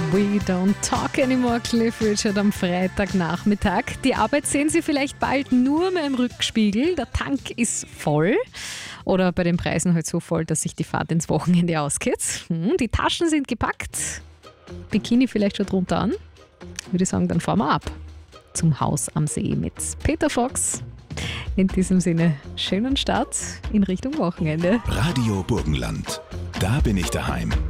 We don't talk anymore, Cliff Richard am Freitagnachmittag. Die Arbeit sehen Sie vielleicht bald nur mehr im Rückspiegel. Der Tank ist voll. Oder bei den Preisen halt so voll, dass sich die Fahrt ins Wochenende ausgeht. Die Taschen sind gepackt. Bikini vielleicht schon drunter an. Würde ich sagen, dann fahren wir ab zum Haus am See mit Peter Fox. In diesem Sinne, schönen Start in Richtung Wochenende. Radio Burgenland. Da bin ich daheim.